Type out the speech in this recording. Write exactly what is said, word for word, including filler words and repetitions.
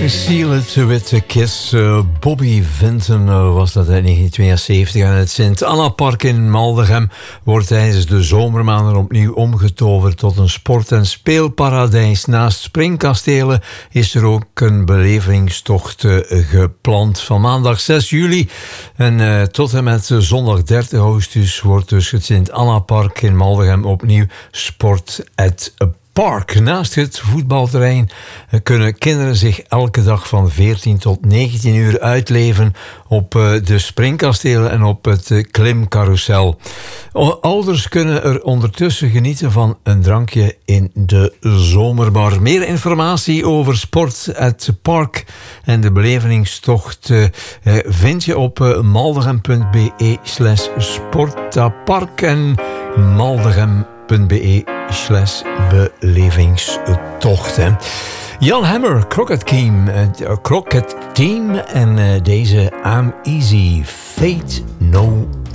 Seal It With A Kiss. Uh, Bobby Vinton uh, was dat in negentien tweeënzeventig. En het Sint-Anna-park in Maldegem wordt tijdens de zomermaanden opnieuw omgetoverd tot een sport- en speelparadijs. Naast springkastelen is er ook een belevingstocht uh, gepland. Van maandag zes juli en uh, tot en met zondag dertig augustus wordt dus het Sint-Anna-park in Maldegem opnieuw Sport at a Park. Naast het voetbalterrein kunnen kinderen zich elke dag van veertien tot negentien uur uitleven op de springkastelen en op het klimcarousel. Ouders kunnen er ondertussen genieten van een drankje in de zomerbar. Meer informatie over Sport at Park en de belevingstocht vind je op maldegem.be slash sportapark en maldegem.be slash belevingstocht. Hè. Jan Hammer, Crockett Team, uh, Crockett Team en uh, deze I'm Easy, Fate No